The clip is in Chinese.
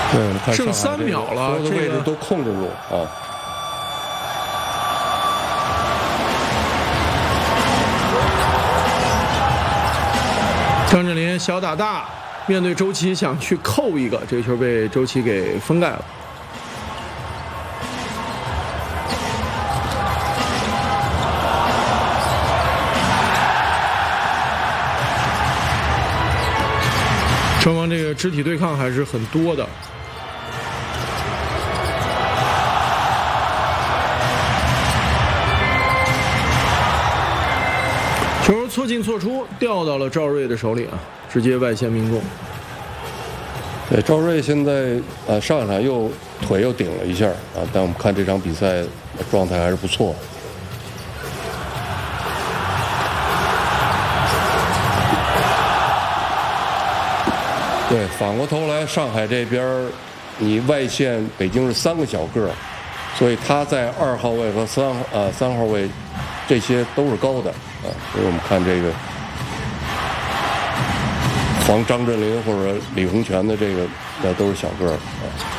对，看剩3秒了， 所有的位置都控制住啊。 张镇麟小打大，面对周琦想去扣一个，这个球被周琦给封盖了。双方这个肢体对抗还是很多的。球错进错出，掉到了赵睿的手里啊，直接外线命中。 对，赵睿现在上一场腿又顶了一下啊，但我们看这场比赛状态还是不错。对，反过头来，上海这边你外线北京是3个小个儿，所以他在2号位和3号位这些都是高的啊，所以我们看这个防张镇麟或者李洪权的这个都是小个儿啊。